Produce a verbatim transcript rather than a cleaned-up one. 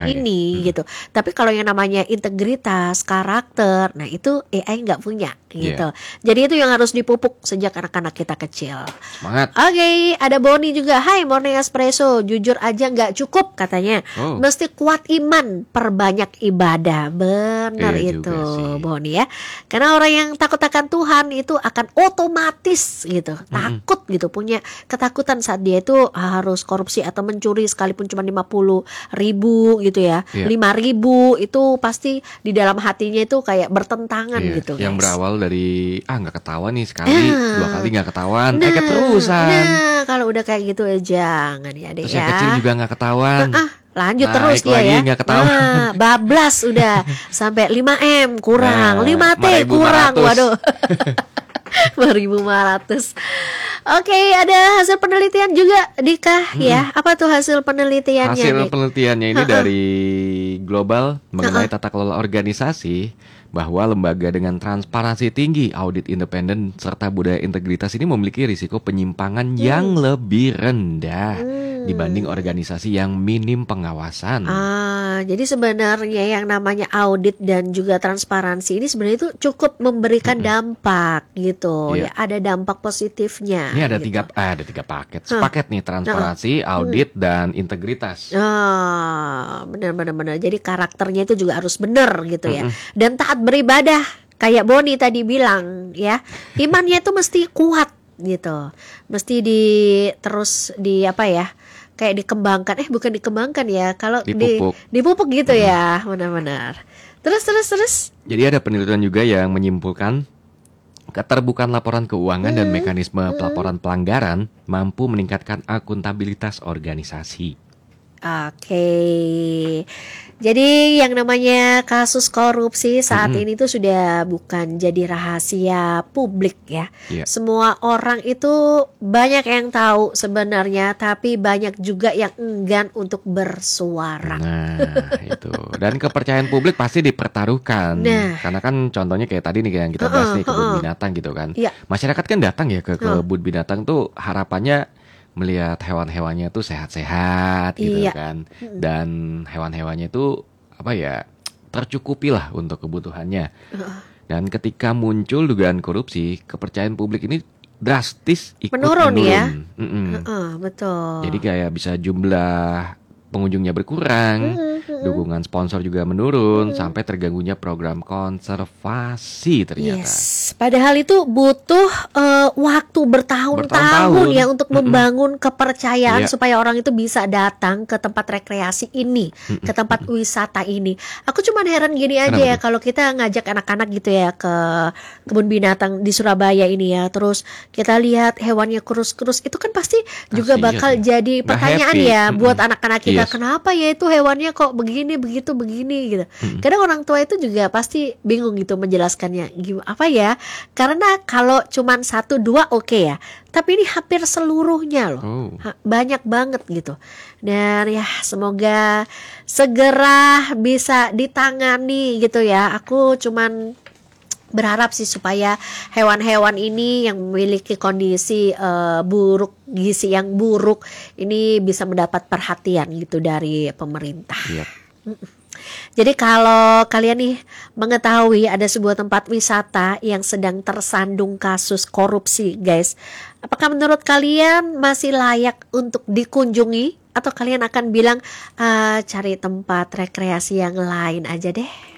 I. ini Hmm. gitu. Tapi kalau yang namanya integritas, karakter, nah itu A I nggak punya gitu. Yeah. Jadi itu yang harus dipupuk sejak anak-anak kita kecil. Semangat. Oke, okay, ada Boni juga. Hai Morning Espresso, jujur aja nggak cukup katanya. Oh. Mesti kuat iman, perbanyak ibadah. Benar Iya itu juga sih. Boni ya. Karena orang yang takut akan Tuhan itu akan otomatis gitu, Mm-mm. takut gitu, punya ketakutan saat dia itu harus korupsi atau mencuri sekalipun cuma lima puluh ribu gitu ya. Iya. lima ribu itu pasti di dalam hatinya itu kayak bertentangan Iya, gitu yang guys. berawal dari ah nggak ketahuan nih sekali, Ah. dua kali nggak ketahuan, Nah, eh keterusan. nah kalau udah kayak gitu ya jangan ya deh Terus ya. yang kecil juga nggak ketahuan. Ah, lanjut Naik terus dia lagi, ya. nggak ketahuan. Nah, bablas udah sampai lima M kurang, Nah, lima T lima ribu lima kurang. ratus. Waduh. lima ribu lima ratus. Oke, ada hasil penelitian juga Dika ya. Apa tuh hasil penelitiannya? Hasil Dik? penelitiannya ini Ha-ha. dari Global mengenai Ha-ha. tata kelola organisasi, bahwa lembaga dengan transparansi tinggi, audit independen, serta budaya integritas ini memiliki risiko penyimpangan yang lebih rendah Hmm. dibanding organisasi yang minim pengawasan. Ah, jadi sebenarnya yang namanya audit dan juga transparansi ini sebenarnya itu cukup memberikan dampak gitu. Iya. Ya, ada dampak positifnya. Ini ada gitu. tiga, ah, ada tiga paket, sepaket nih, transparansi, audit, dan integritas. Ah, benar-benar benar. Jadi karakternya itu juga harus benar gitu ya. Mm-mm. Dan taat beribadah kayak Boni tadi bilang ya. Imannya itu mesti kuat gitu. Mesti di terus di apa ya? Kayak dikembangkan. Eh bukan dikembangkan ya. Kalau di Dipupuk. dipupuk gitu ya. Benar-benar. Terus terus terus. Jadi ada penelitian juga yang menyimpulkan keterbukaan laporan keuangan dan mekanisme pelaporan pelanggaran mampu meningkatkan akuntabilitas organisasi. Oke, jadi yang namanya kasus korupsi saat Mm-mm. ini tuh sudah bukan jadi rahasia publik ya. Iya. Semua orang itu banyak yang tahu sebenarnya, tapi banyak juga yang enggan untuk bersuara. Nah, itu. Dan kepercayaan publik pasti dipertaruhkan. Nah. Karena kan contohnya kayak tadi nih yang kita bahas nih, kebun binatang gitu kan. Iya. Masyarakat kan datang ya ke kebun binatang tuh harapannya melihat hewan-hewannya tuh sehat-sehat gitu Iya. kan. Dan hewan-hewannya tuh apa ya, tercukupi lah untuk kebutuhannya. Dan ketika muncul dugaan korupsi, kepercayaan publik ini drastis ikut Menurun menurun. ya? Mm-mm. Heeh, betul. Jadi kayak bisa jumlah pengunjungnya berkurang, dukungan sponsor juga menurun, sampai terganggunya program konservasi ternyata. Yes, padahal itu butuh eh, waktu bertahun-tahun Bertahun-tahun. ya untuk Mm-mm. membangun kepercayaan Iya. supaya orang itu bisa datang ke tempat rekreasi ini, ke tempat wisata ini. Aku cuman heran gini aja Kenapa ya tuh? kalau kita ngajak anak-anak gitu ya ke kebun binatang di Surabaya ini ya, terus kita lihat hewannya kurus-kurus, itu kan pasti juga Kasian bakal ya. jadi Nggak pertanyaan happy. ya buat Mm-mm. anak-anak kita. Yes. Kenapa ya itu hewannya kok begini begitu begini gitu. Kadang orang tua itu juga pasti bingung gitu menjelaskannya. Gimana apa ya? Karena kalau cuman satu dua oke ya. Tapi ini hampir seluruhnya loh. Oh. Ha- Banyak banget gitu. Dan ya semoga segera bisa ditangani gitu ya. Aku cuman berharap sih supaya hewan-hewan ini yang memiliki kondisi eh, buruk, gizi yang buruk ini bisa mendapat perhatian gitu dari pemerintah. Iya. Jadi kalau kalian nih mengetahui ada sebuah tempat wisata yang sedang tersandung kasus korupsi, guys, apakah menurut kalian masih layak untuk dikunjungi? Atau kalian akan bilang, "Ah, cari tempat rekreasi yang lain aja deh"?